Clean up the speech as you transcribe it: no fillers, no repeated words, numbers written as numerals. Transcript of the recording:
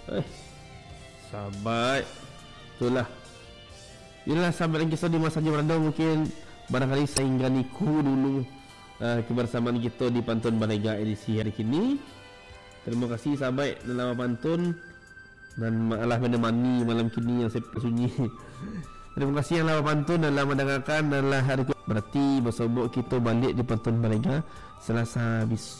Sahabat, itulah. Inilah sahabat yang kisah di masa Ramadan. Mungkin barangkali sainganiku dulu kebersamaan kita di Pantun Banega edisi hari ini. Terima kasih sahabat dalam pantun dan malah menemani malam kini yang saya sunyi. Terima kasih yang lama pantun dan lama mendengarkan. Dan hari berarti bersama kita balik di Pantun Banega Selasa habis